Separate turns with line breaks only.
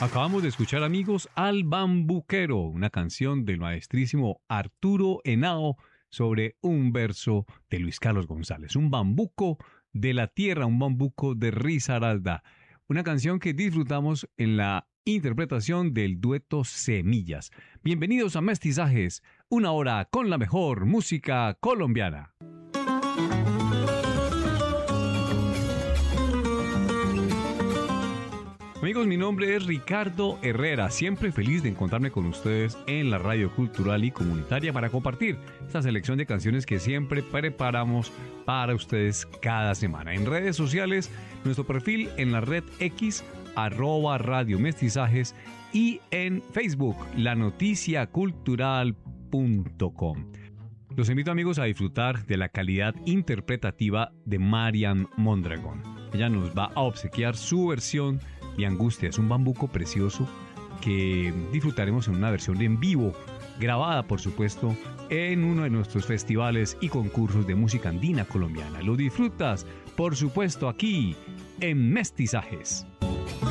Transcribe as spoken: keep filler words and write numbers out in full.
Acabamos de escuchar, amigos, Al Bambuquero, una canción del maestrísimo Arturo Henao sobre un verso de Luis Carlos González. Un bambuco de la tierra, un bambuco de Risaralda. Una canción que disfrutamos en la interpretación del dueto Semillas. Bienvenidos a Mestizajes, una hora con la mejor música colombiana. Amigos, mi nombre es Ricardo Herrera, siempre feliz de encontrarme con ustedes en la radio cultural y comunitaria para compartir esta selección de canciones que siempre preparamos para ustedes cada semana. En redes sociales, nuestro perfil en la red X, arroba Radio Mestizajes, y en Facebook, lanoticiacultural punto com. Los invito, amigos, a disfrutar de la calidad interpretativa de Marian Mondragón. Ella nos va a obsequiar su versión de Angustia. Es un bambuco precioso que disfrutaremos en una versión en vivo, grabada, por supuesto, en uno de nuestros festivales y concursos de música andina colombiana. Lo disfrutas, por supuesto, aquí en Mestizajes.